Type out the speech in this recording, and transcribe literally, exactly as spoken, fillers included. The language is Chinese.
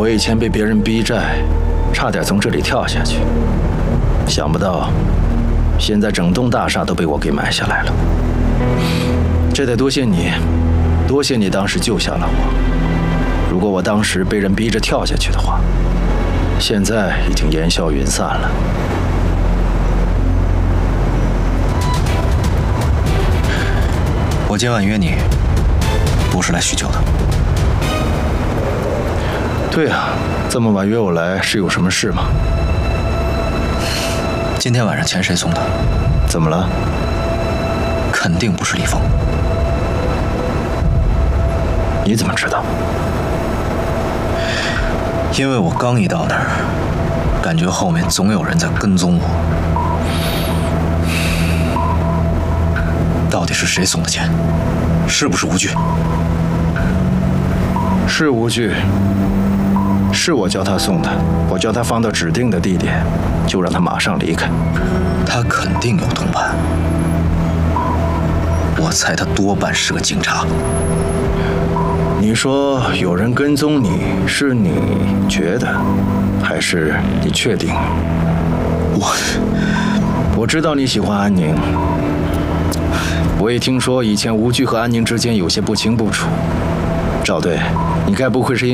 我以前被别人逼债，差点从这里跳下去，想不到现在整栋大厦都被我给买下来了。这得多谢你，多谢你当时救下了我。如果我当时被人逼着跳下去的话，现在已经烟消云散了。 我今晚约你，不是来叙旧的。 对啊，这么晚约我来是有什么事吗？ 今天晚上钱谁送的？ 怎么了？ 肯定不是李峰。 你怎么知道？ 因为我刚一到那儿，感觉后面总有人在跟踪我。到底是谁送的钱？是不是吴惧？ 是吴惧，是我叫他送的。我叫他放到指定的地点，就让他马上离开。 他肯定有同伴，我猜他多半是个警察。 你说有人跟踪你，是你觉得，还是你确定？ 我我知道你喜欢安宁，我也听说以前吴惧和安宁之间有些不清不楚。赵队，你该不会是因